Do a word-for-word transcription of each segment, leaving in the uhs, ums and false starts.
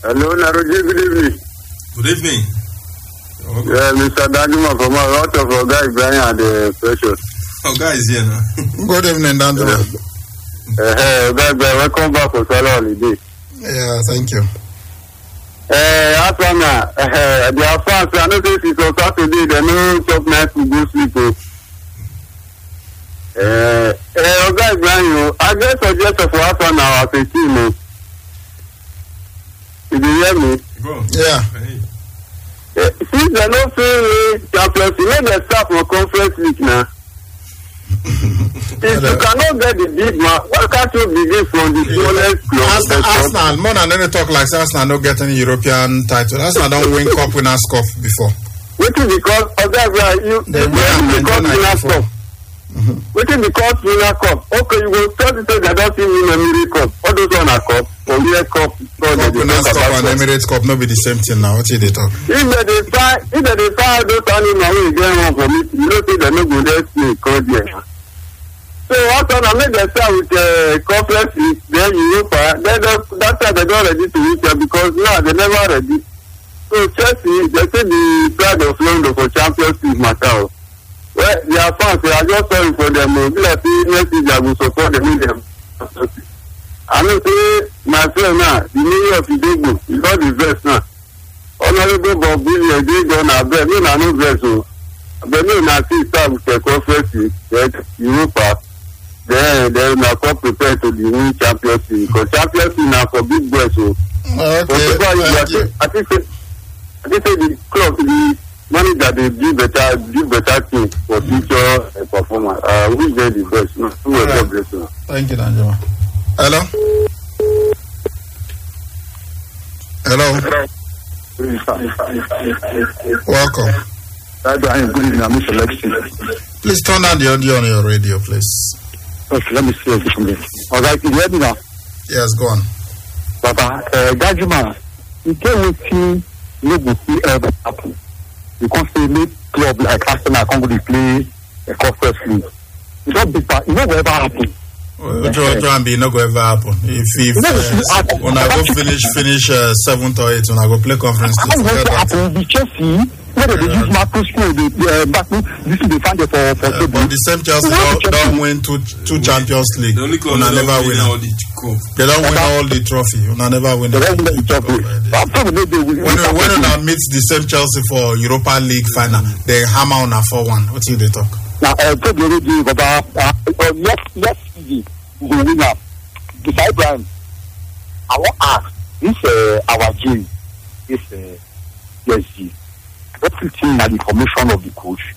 Hello, Naroji, good evening. Good evening. Okay. Yeah, Mister Danjuma from a lot of our guys Brian and the pressure. Oh, guys here now. Good evening, Danjuma. Uh, guys, welcome back for Salah holiday. Yeah, thank you. Uh, Asana, uh, their fans, I know this is on Saturday, they know top night to go sleep. Uh, uh, guys, Brian, I just suggest for Asana as a team. Did you hear me? Go. Yeah. Hey. Uh, since they don't feel champions, you know they start for conference league now. If you cannot get the big man, why can't you begin from the smallest club? Arsenal, Arsenal, more than any talk like Arsenal don't get any European title. Arsenal don't win cup winners cup before. Which is because of that, you They win win the cup winners cup. Mm-hmm. Which is because winner cup. Okay, you will start to say they don't see win a mini cup. All those on a cup, or year cup. Cup winners cup and Emirates cup no be the same thing now. What did they talk? If they decide, if they decide those animals will get one for me, you don't think they no go there see code here. So what on I make them start with the uh, conference league, then Europa, then that time they don't ready to reach here because now they never ready. So Chelsea, they say the pride of London for Champions League matter. Well, their fans, they are just sorry for them. Be like next season I will support them in them. I know say my friend now, the mayor of Idegbo, is not the best now. Honorable Bob Billy, they don't have them. Me na no best so. But me na see start with the conference league, then Europa. Then then na come prepare to the new Champions League. Because Champions League now for big boys so. Okay, But you, I think say I think say the club the money that they give better give better things for future uh, performance. Uh who get the best? No, who will get best now? Thank you, Danjuma. Hello? Hello? Welcome. Good evening, I'm Mister Lexi. Please turn down the audio on your radio, please. Okay, let me see it from there. All right, you hear me now? Yes, go on. Baba, uh, Danjuma, you get what you no go see ever happen. You can't say make club like Arsenal come go play a conference league. You don't be you know whatever happen. Well, try, try and be no go ever happen. If if uh, when I go finish finish uh, seventh or eighth, when I go play conference league, forget that. Happen. The Chelsea, whether they use Marcus School, they uh, back this is the find it for for uh, but the same Chelsea don't, don't win two two Champions League. The only club they never win all the cup. They don't win all the trophy. They never win. They don't win the trophy. When when when meet the same Chelsea for Europa League final, they hammer on a four one. What do they talk? Now, uh, probably do about uh, next next season we will win up. Beside Brian, I want to ask this uh, our G, this uh, P S G. What do you think that the formation of the coach?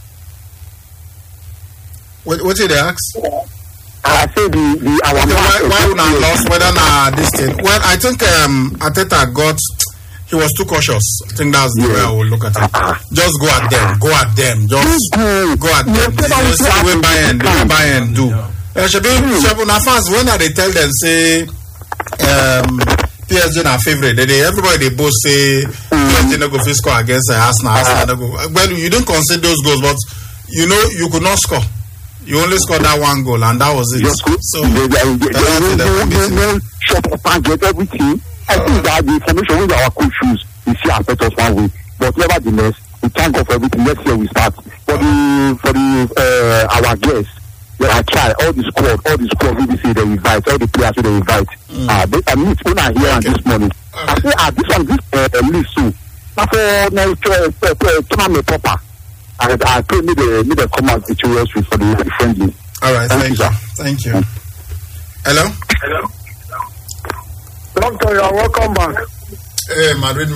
What what did they ask? I say the the our okay, why why would I lost whether na this thing? Well, I think um Arteta got. He was too cautious. I think that's the yeah. way I will look at it. Just go at them. Go at them. Just go at them. This is the way Bayern, the way Bayern do. Uh, should be, should be, fans, when they tell them, say, um, P S G are favorite, they, everybody, they both say, P S G no go score against uh, Arsenal. Arsenal no go. Well, you didn't concede those goals, but you know, you could not score. You only scored that one goal, and that was it. So, get everything. I think that the information with our coach choose is here affect us one way. But nevertheless, we thank God for everything. Next year we start. For the for the uh, our guests, they are try all the squad, all the squad we say they invite, all the players they invite. Mm. Uh they I meet when I hear okay. this morning. Okay. I say ah this one this uh, list so now for now tournament proper. And I pray me the me the come out victorious for the, the friendly. All right, thank, thank you. you. Thank you. Hello? Hello? Doctor, you are welcome back. Hey, Madrid.